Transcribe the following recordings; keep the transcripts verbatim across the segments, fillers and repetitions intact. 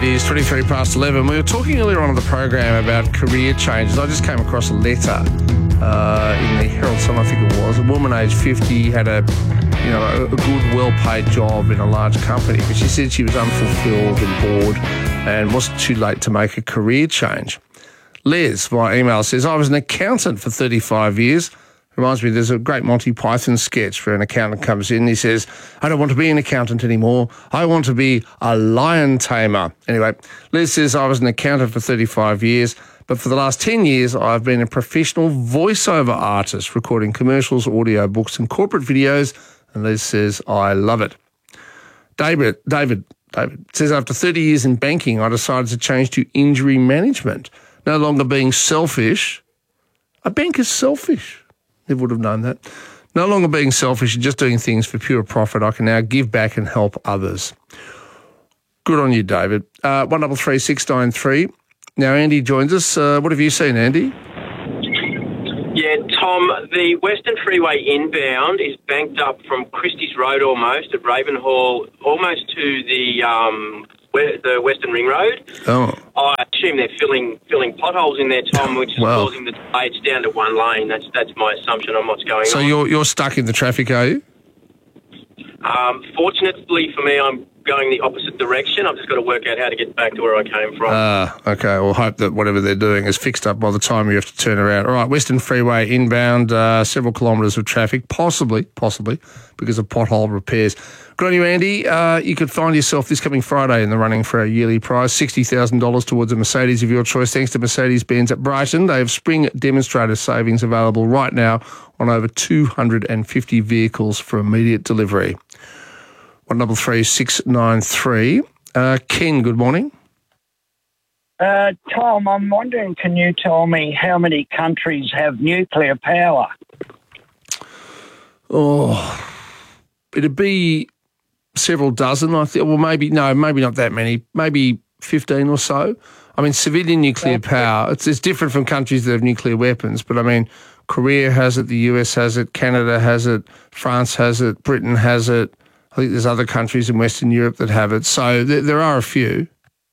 is twenty-three past eleven. We were talking earlier on in the program about career changes. I just came across a letter uh, in the Herald Sun, I think it was. A woman aged fifty had a, you know, a, a good, well-paid job in a large company, but she said she was unfulfilled and bored and wasn't too late to make a career change. Les, via email, says, I was an accountant for thirty-five years. Reminds me, there's a great Monty Python sketch where an accountant comes in and he says, I don't want to be an accountant anymore. I want to be a lion tamer. Anyway, Liz says, I was an accountant for thirty-five years, but for the last ten years, I've been a professional voiceover artist, recording commercials, audio books and corporate videos. And Liz says, I love it. David, David, David says, after thirty years in banking, I decided to change to injury management. No longer being selfish. A bank is selfish. Never would have known that. No longer being selfish and just doing things for pure profit, I can now give back and help others. Good on you, David. Uh, one double three six nine three. Now, Andy joins us. Uh, what have you seen, Andy? Yeah, Tom, the Western Freeway inbound is banked up from Christie's Road almost at Ravenhall, almost to the um, the Western Ring Road. Oh. I assume they're filling filling potholes in there, Tom, which is well. causing the delay. It's down to one lane. That's that's my assumption on what's going so on. So you're you're stuck in the traffic, are you? Um, fortunately for me, I'm going the opposite direction. I've just got to work out how to get back to where I came from. Ah, uh, okay. Well, hope that whatever they're doing is fixed up by the time you have to turn around. All right, Western Freeway inbound, uh, several kilometres of traffic, possibly, possibly, because of pothole repairs. Good on you, Andy. Uh, you could find yourself this coming Friday in the running for a yearly prize, sixty thousand dollars towards a Mercedes of your choice, thanks to Mercedes-Benz at Brighton. They have spring demonstrator savings available right now on over two hundred fifty vehicles for immediate delivery. one double three six nine three. Uh, Ken, good morning. Uh, Tom, I'm wondering, can you tell me how many countries have nuclear power? Oh, it'd be several dozen, I think. Well, maybe, no, maybe not that many. Maybe fifteen or so. I mean, civilian nuclear power, it's, it's different from countries that have nuclear weapons, but I mean, Korea has it, the U S has it, Canada has it, France has it, Britain has it. I think there's other countries in Western Europe that have it. So there, there are a few.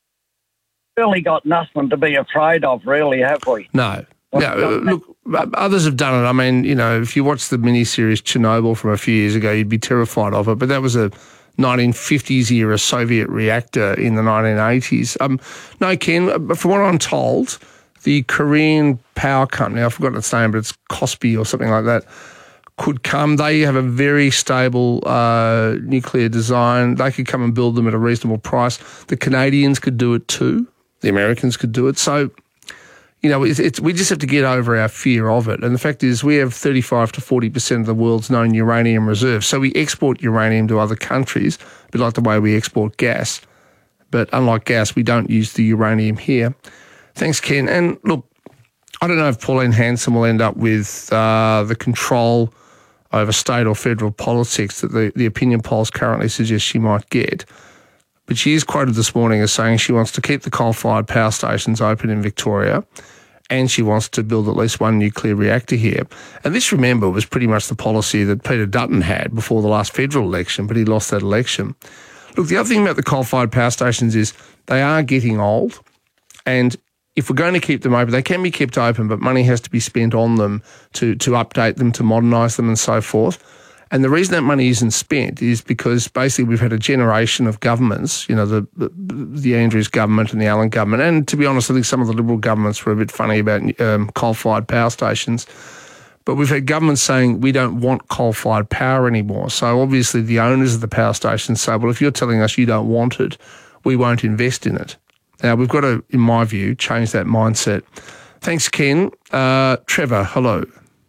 Really got nothing to be afraid of, really, have we? No. No, look, others have done it. I mean, you know, if you watch the miniseries Chernobyl from a few years ago, you'd be terrified of it. But that was a nineteen fifties era Soviet reactor in the nineteen eighties. Um, no, Ken, from what I'm told, the Korean power company, I've forgotten its name, but it's Kospi or something like that, could come. They have a very stable uh, nuclear design. They could come and build them at a reasonable price. The Canadians could do it too. The Americans could do it. So, you know, it's, it's, we just have to get over our fear of it. And the fact is we have thirty-five to forty percent of the world's known uranium reserves. So we export uranium to other countries, a bit like the way we export gas. But unlike gas, we don't use the uranium here. Thanks, Ken. And look, I don't know if Pauline Hanson will end up with uh, the control over state or federal politics that the, the opinion polls currently suggest she might get. But she is quoted this morning as saying she wants to keep the coal-fired power stations open in Victoria and she wants to build at least one nuclear reactor here. And this, remember, was pretty much the policy that Peter Dutton had before the last federal election, but he lost that election. Look, the other thing about the coal-fired power stations is they are getting old, and if we're going to keep them open, they can be kept open, but money has to be spent on them to, to update them, to modernise them and so forth. And the reason that money isn't spent is because basically we've had a generation of governments, you know, the, the, the Andrews government and the Allen government, and to be honest, I think some of the Liberal governments were a bit funny about um, coal-fired power stations. But we've had governments saying we don't want coal-fired power anymore. So obviously the owners of the power stations say, well, if you're telling us you don't want it, we won't invest in it. Now, we've got to, in my view, change that mindset. Thanks, Ken. Uh, Trevor, hello.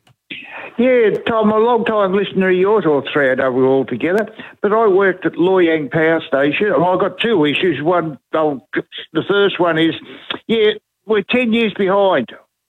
Yeah, Tom, a long-time listener of yours, or three I know we're all together, but I worked at Loy Yang Power Station. Well, I've got two issues. One, oh, the first one is, yeah, we're ten years behind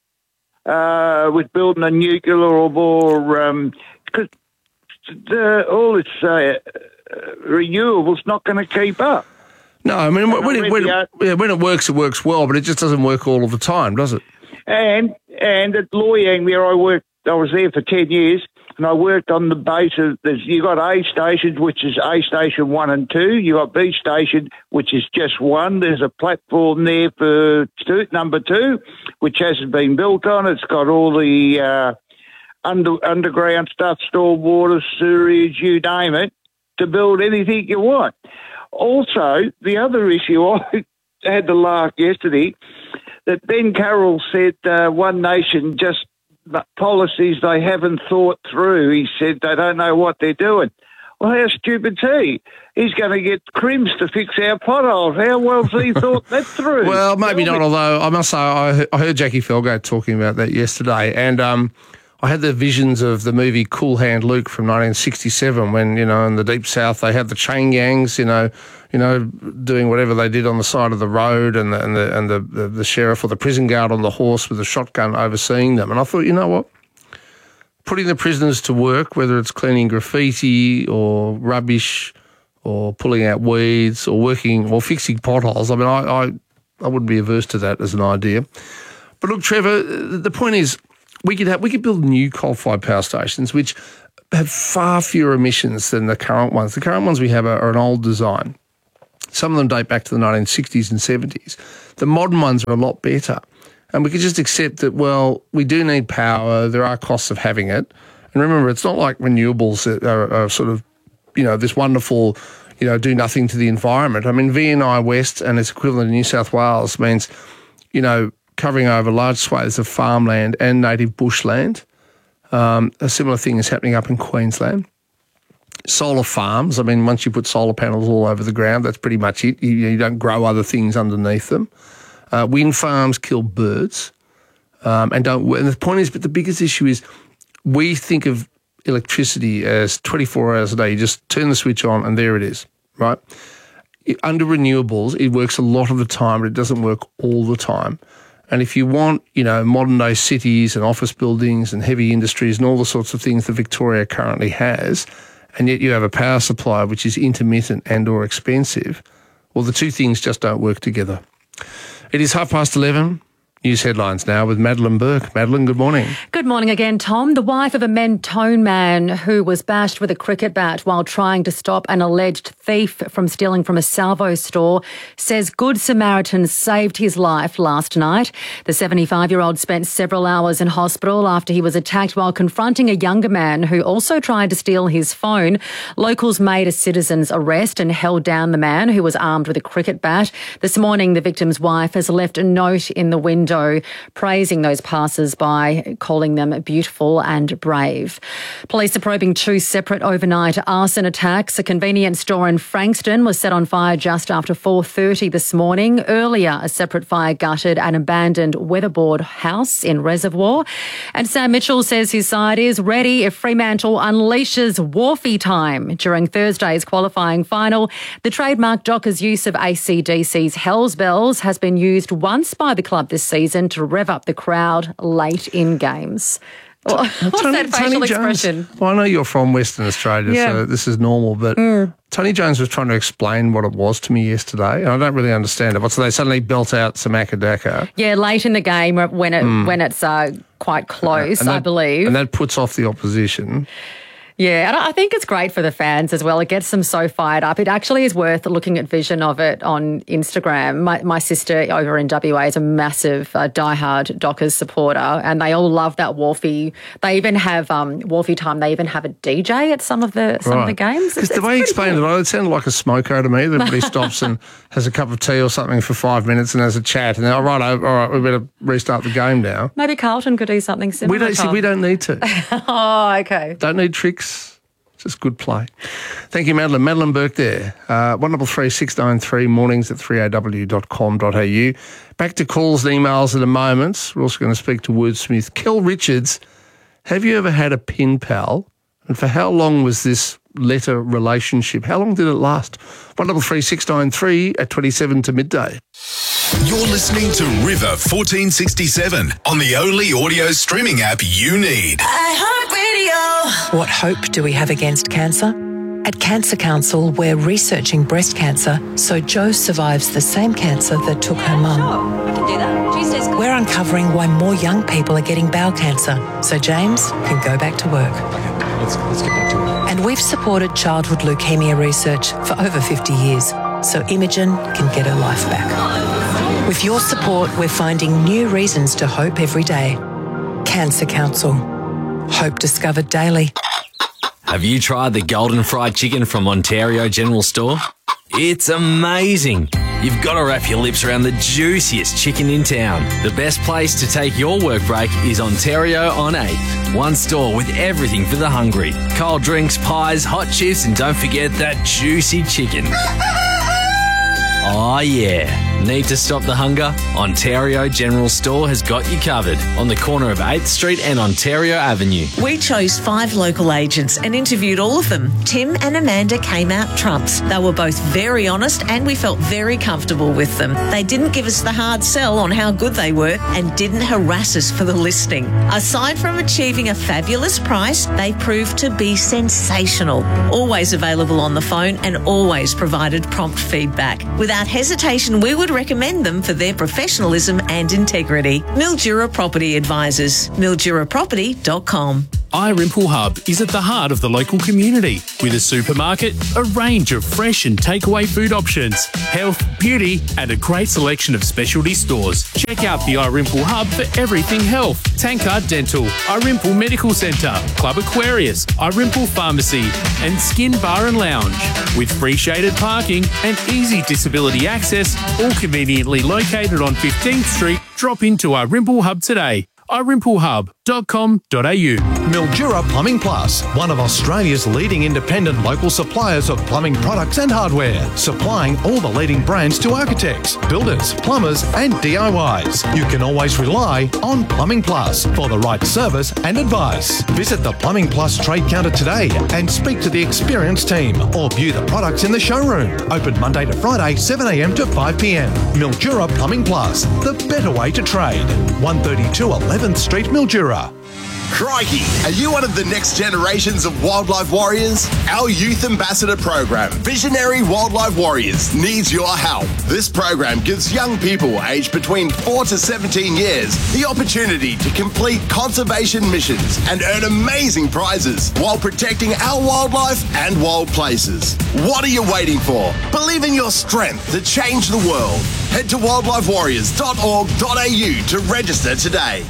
uh, with building a nuclear or, um, because the, all this uh, renewables not going to keep up. No, I mean, when, when, it, when, it, yeah, when it works, it works well, but it just doesn't work all of the time, does it? And and at Loy Yang, where I worked, I was there for ten years, and I worked on the base of, there's, you got A station, which is A station one and two. You got B station, which is just one. There's a platform there for two, number two, which hasn't been built on. It's got all the uh, under, underground stuff, storm water, sewerage, you name it, to build anything you want. Also, the other issue, I had the laugh yesterday, that Ben Carroll said uh, One Nation just policies they haven't thought through. He said they don't know what they're doing. Well, how stupid's he? He's going to get Crims to fix our potholes. How well's he thought that through? Well, maybe Tell not, me. although I must say I, I heard Jackie Felgate talking about that yesterday, and um, I had the visions of the movie Cool Hand Luke from nineteen sixty-seven when, you know, in the Deep South they had the chain gangs, you know, you know, doing whatever they did on the side of the road, and the, and the and the, the, the sheriff or the prison guard on the horse with a shotgun overseeing them. And I thought, you know what? Putting the prisoners to work, whether it's cleaning graffiti or rubbish or pulling out weeds or working or fixing potholes, I mean, I, I, I wouldn't be averse to that as an idea. But look, Trevor, the point is we could have, we could build new coal-fired power stations which have far fewer emissions than the current ones. The current ones we have are, are an old design. Some of them date back to the nineteen sixties and seventies. The modern ones are a lot better. And we could just accept that, well, we do need power. There are costs of having it. And remember, it's not like renewables are, are sort of, you know, this wonderful, you know, do nothing to the environment. I mean, V N I West and its equivalent in New South Wales means, you know, covering over large swathes of farmland and native bushland. Um, a similar thing is happening up in Queensland. Solar farms, I mean, once you put solar panels all over the ground, that's pretty much it. You, you don't grow other things underneath them. Uh, wind farms kill birds, um, and don't. And the point is, but the biggest issue is, we think of electricity as twenty-four hours a day. You just turn the switch on, and there it is, right? It, under renewables, it works a lot of the time, but it doesn't work all the time. And if you want, you know, modern day cities and office buildings and heavy industries and all the sorts of things that Victoria currently has, and yet you have a power supply which is intermittent and or expensive, well, the two things just don't work together. It is half past eleven. News headlines now with Madeline Burke. Madeline, good morning. Good morning again, Tom. The wife of a Mentone man who was bashed with a cricket bat while trying to stop an alleged thief from stealing from a salvo store says Good Samaritans saved his life last night. The seventy-five-year-old spent several hours in hospital after he was attacked while confronting a younger man who also tried to steal his phone. Locals made a citizen's arrest and held down the man who was armed with a cricket bat. This morning, the victim's wife has left a note in the window praising those passers-by, calling them beautiful and brave. Police are probing two separate overnight arson attacks. A convenience store in Frankston was set on fire just after four thirty this morning. Earlier, a separate fire gutted an abandoned weatherboard house in Reservoir. And Sam Mitchell says his side is ready if Fremantle unleashes Wharfie time. During Thursday's qualifying final, the trademark Dockers' use of A C D C's Hells Bells has been used once by the club this season to rev up the crowd late in games. Well, what's Tony, that facial Tony expression? Jones, well, I know you're from Western Australia, Yeah. so this is normal, but mm. Tony Jones was trying to explain what it was to me yesterday, and I don't really understand it. What, so they suddenly belt out some Akadaka? Yeah, late in the game when it mm. when it's uh, quite close, uh, that, I believe. And that puts off the opposition. Yeah, and I think it's great for the fans as well. It gets them so fired up. It actually is worth looking at vision of it on Instagram. My, my sister over in W A is a massive uh, diehard Dockers supporter, and they all love that Wharfie. They even have um, Wharfie time. They even have a D J at some of the some right. of the games. Because the way he explained cool. it, it sounded like a smoker to me. Everybody stops and has a cup of tea or something for five minutes and has a chat, and then, all right, all right, we better restart the game now. Maybe Carlton could do something similar. We don't see. We don't need to. Oh, okay. Don't need tricks. Just good play. Thank you, Madeline. Madeline Burke there. Uh, one double three six nine three mornings at three a w dot com dot a u. Back to calls and emails in a moment. We're also going to speak to Wordsmith. Kel Richards, have you ever had a pen pal? And for how long was this letter relationship? How long did it last? one double three six nine three at twenty-seven to midday. You're listening to River fourteen sixty-seven on the only audio streaming app you need. iHeartRadio. What hope do we have against cancer? At Cancer Council, we're researching breast cancer so Jo survives the same cancer that took her mum. Sure, I can do that. Tuesday's good. We're uncovering why more young people are getting bowel cancer so James can go back to work. let's, let's get back to it. And we've supported childhood leukemia research for over fifty years, so Imogen can get her life back. With your support, we're finding new reasons to hope every day. Cancer Council. Hope discovered daily. Have you tried the golden fried chicken from Ontario General Store? It's amazing. You've got to wrap your lips around the juiciest chicken in town. The best place to take your work break is Ontario on eighth. One store with everything for the hungry. Cold drinks, pies, hot chips, and don't forget that juicy chicken. Oh yeah. Need to stop the hunger? Ontario General Store has got you covered on the corner of eighth Street and Ontario Avenue. We chose five local agents and interviewed all of them. Tim and Amanda came out trumps. They were both very honest and we felt very comfortable with them. They didn't give us the hard sell on how good they were and didn't harass us for the listing. Aside from achieving a fabulous price, they proved to be sensational. Always available on the phone and always provided prompt feedback. Without hesitation, we would recommend them for their professionalism and integrity. Mildura Property Advisors. mildura property dot com. iRimple Hub is at the heart of the local community with a supermarket, a range of fresh and takeaway food options, health, beauty, and a great selection of specialty stores. Check out the iRimple Hub for everything health. Tankard Dental, iRimple Medical Centre, Club Aquarius, iRimple Pharmacy, and Skin Bar and Lounge. With free shaded parking and easy disability access, all conveniently located on fifteenth Street, drop into iRimple Hub today. i rimple hub dot com dot a u. Mildura Plumbing Plus, one of Australia's leading independent local suppliers of plumbing products and hardware, supplying all the leading brands to architects, builders, plumbers and D I Ys. You can always rely on Plumbing Plus for the right service and advice. Visit the Plumbing Plus trade counter today and speak to the experienced team or view the products in the showroom. Open Monday to Friday, seven a m to five p m. Mildura Plumbing Plus, the better way to trade. one thirty-two eleventh Street, Mildura. Crikey! Are you one of the next generations of wildlife warriors? Our youth ambassador program, Visionary Wildlife Warriors, needs your help. This program gives young people aged between four to seventeen years the opportunity to complete conservation missions and earn amazing prizes while protecting our wildlife and wild places. What are you waiting for? Believe in your strength to change the world. Head to wildlife warriors dot org dot a u to register today.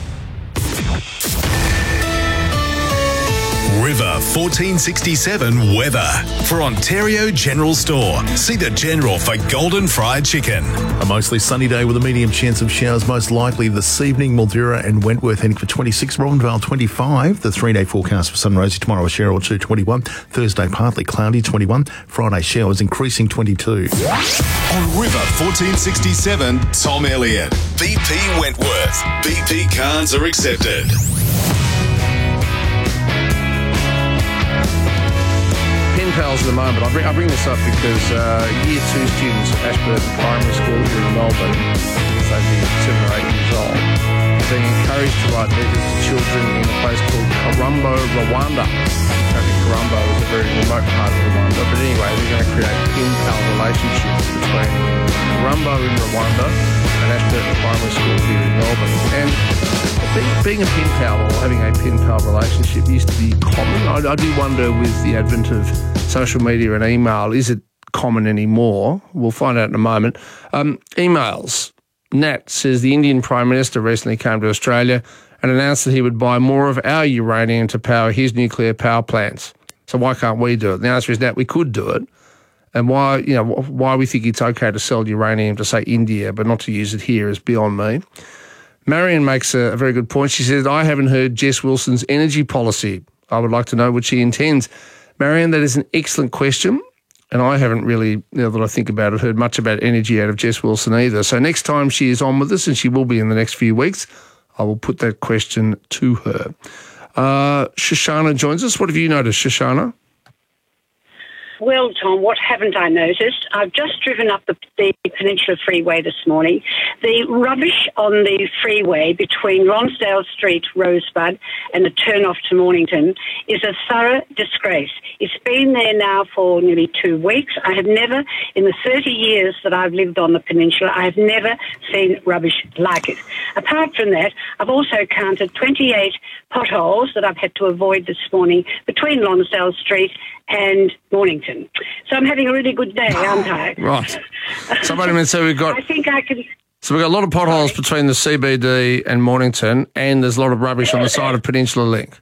River fourteen sixty-seven weather. For Ontario General Store, see the General for golden fried chicken. A mostly sunny day with a medium chance of showers most likely this evening. Mildura and Wentworth heading for twenty-six, Robinvale twenty-five. The three-day forecast for sun rosy tomorrow, a shower or two, twenty-one. Thursday partly cloudy, twenty-one. Friday showers increasing, twenty-two. On River fourteen sixty-seven, Tom Elliott. B P Wentworth. B P cards are accepted. Pen pals at the moment. I bring, I bring this up because uh, year two students at Ashburton Primary School here in Melbourne, so they're seven or eight years old, are being encouraged to write letters to children in a place called Karumbo, Rwanda. Apparently Karumbo is a very remote part of Rwanda, but anyway, they're going to create pen pal relationships between Karumbo in Rwanda and Ashburton Primary School here in Melbourne. And being, being a pen pal or having a pen pal relationship used to be common. I, I do wonder with the advent of social media and email, is it common anymore? We'll find out in a moment. Um, emails. Nat says the Indian Prime Minister recently came to Australia and announced that he would buy more of our uranium to power his nuclear power plants. So why can't we do it? The answer is that we could do it. And why, you know, why we think it's okay to sell uranium to, say, India, but not to use it here is beyond me. Marion makes a, a very good point. She says, I haven't heard Jess Wilson's energy policy. I would like to know what she intends. Marion, that is an excellent question. And I haven't really, now that I think about it, heard much about energy out of Jess Wilson either. So next time she is on with us, and she will be in the next few weeks, I will put that question to her. Uh, Shoshana joins us. What have you noticed, Shoshana? Well, Tom, what haven't I noticed? I've just driven up the, the Peninsula Freeway this morning. The rubbish on the freeway between Lonsdale Street, Rosebud, and the turn-off to Mornington is a thorough disgrace. It's been there now for nearly two weeks. I have never, in the thirty years that I've lived on the peninsula, I have never seen rubbish like it. Apart from that, I've also counted twenty-eight potholes that I've had to avoid this morning between Lonsdale Street and Mornington. So I'm having a really good day, aren't I? Right. So, wait a minute, so we've got... I think I can... So we've got a lot of potholes Sorry. between the C B D and Mornington, and there's a lot of rubbish on the side of Peninsula Link.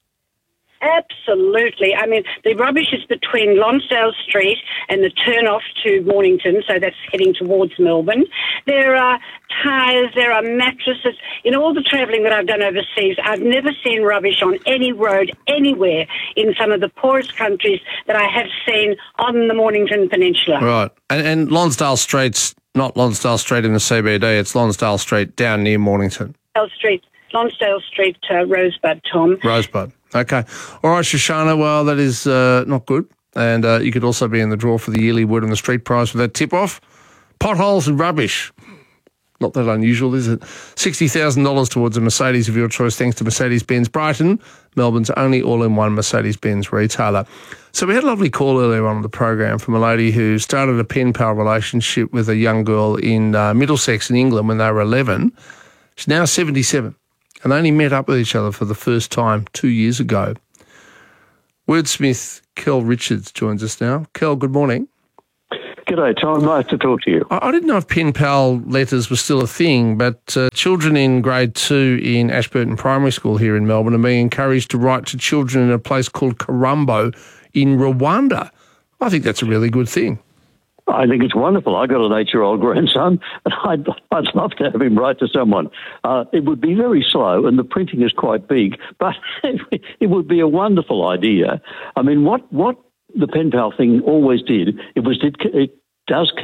Absolutely. I mean, the rubbish is between Lonsdale Street and the turn-off to Mornington, so that's heading towards Melbourne. There are tyres, there are mattresses. In all the travelling that I've done overseas, I've never seen rubbish on any road anywhere in some of the poorest countries that I have seen on the Mornington Peninsula. Right. And, and Lonsdale Street's not Lonsdale Street in the C B D, it's Lonsdale Street down near Mornington. Lonsdale Street, Lonsdale Street, uh, Rosebud, Tom. Rosebud. Okay. All right, Shoshana, well, that is uh, not good. And uh, you could also be in the draw for the yearly Word on the Street prize with that tip-off. Potholes and rubbish. Not that unusual, is it? sixty thousand dollars towards a Mercedes of your choice, thanks to Mercedes-Benz Brighton, Melbourne's only all-in-one Mercedes-Benz retailer. So we had a lovely call earlier on the program from a lady who started a pen-pal relationship with a young girl in uh, Middlesex in England when they were eleven. She's now seventy-seven. And they only met up with each other for the first time two years ago. Wordsmith Kel Richards joins us now. Kel, good morning. G'day, Tom. Nice to talk to you. I, I didn't know if pen pal letters were still a thing, but uh, children in grade two in Ashburton Primary School here in Melbourne are being encouraged to write to children in a place called Karambo in Rwanda. I think that's a really good thing. I think it's wonderful. I got an eight-year-old grandson, and I'd, I'd love to have him write to someone. Uh, it would be very slow, and the printing is quite big, but it would be a wonderful idea. I mean, what, what the pen pal thing always did, it was it, it does